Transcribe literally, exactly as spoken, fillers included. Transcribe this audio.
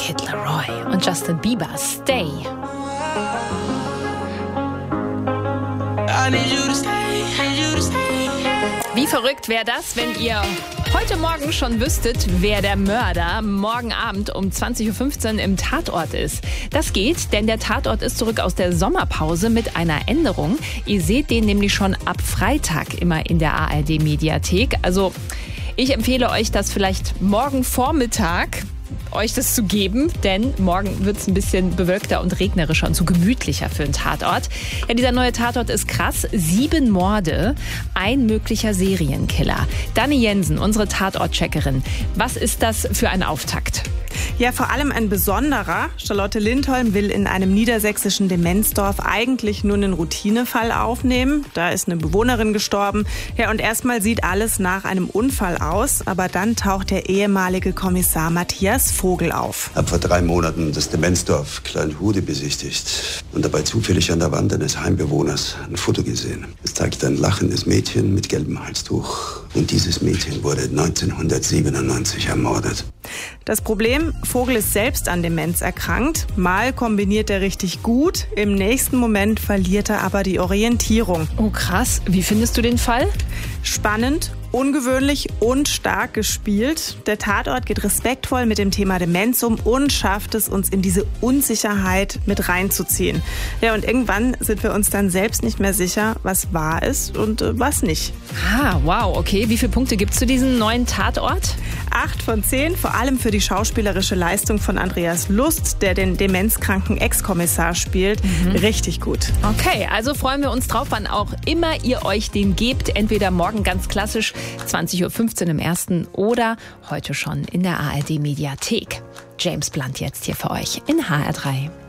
Kid Laroi und Justin Bieber, Stay. I need you to stay, need you to stay. Wie verrückt wäre das, wenn ihr heute Morgen schon wüsstet, wer der Mörder morgen Abend um zwanzig Uhr fünfzehn im Tatort ist. Das geht, denn der Tatort ist zurück aus der Sommerpause mit einer Änderung. Ihr seht den nämlich schon ab Freitag immer in der A R D-Mediathek. Also ich empfehle euch, das vielleicht morgen Vormittag euch das zu geben, denn morgen wird es ein bisschen bewölkter und regnerischer und so gemütlicher für einen Tatort. Ja, dieser neue Tatort ist krass. Sieben Morde, ein möglicher Serienkiller. Dani Jensen, unsere Tatort-Checkerin. Was ist das für ein Auftakt? Ja, vor allem ein besonderer. Charlotte Lindholm will in einem niedersächsischen Demenzdorf eigentlich nur einen Routinefall aufnehmen. Da ist eine Bewohnerin gestorben. Ja, und erstmal sieht alles nach einem Unfall aus. Aber dann taucht der ehemalige Kommissar Matthias Vogel auf. Ich habe vor drei Monaten das Demenzdorf Kleinhude besichtigt und dabei zufällig an der Wand eines Heimbewohners ein Foto gesehen. Es zeigt ein lachendes Mädchen mit gelbem Halstuch. Und dieses Mädchen wurde neunzehnhundertsiebenundneunzig ermordet. Das Problem, Vogel ist selbst an Demenz erkrankt. Mal kombiniert er richtig gut, im nächsten Moment verliert er aber die Orientierung. Oh krass, wie findest du den Fall? Spannend, ungewöhnlich und stark gespielt. Der Tatort geht respektvoll mit dem Thema Demenz um und schafft es, uns in diese Unsicherheit mit reinzuziehen. Ja, und irgendwann sind wir uns dann selbst nicht mehr sicher, was wahr ist und äh, was nicht. Ah, wow, okay. Wie viele Punkte gibt's zu diesem neuen Tatort? Acht von zehn, vor allem für die schauspielerische Leistung von Andreas Lust, der den demenzkranken Ex-Kommissar spielt. Mhm. Richtig gut. Okay, also freuen wir uns drauf, wann auch immer ihr euch den gebt. Entweder morgen ganz klassisch zwanzig Uhr fünfzehn im ersten oder heute schon in der A R D-Mediathek. James Blunt jetzt hier für euch in H R drei.